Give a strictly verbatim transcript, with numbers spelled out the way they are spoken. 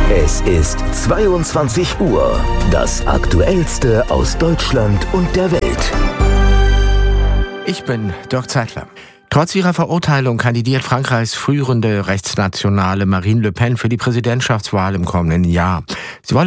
Es ist zweiundzwanzig Uhr. Das Aktuellste aus Deutschland und der Welt. Ich bin Dirk Zeitler. Trotz ihrer Verurteilung kandidiert Frankreichs führende Rechtsnationale Marine Le Pen für die Präsidentschaftswahl im kommenden Jahr. Sie wolle